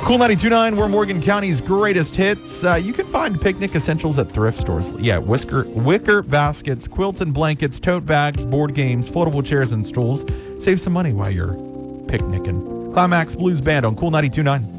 Cool 92.9, we're Morgan County's greatest hits. You can find picnic essentials at thrift stores. Yeah, wicker baskets, quilts and blankets, tote bags, board games, foldable chairs and stools. Save some money while you're picnicking. Climax Blues Band on Cool 92.9.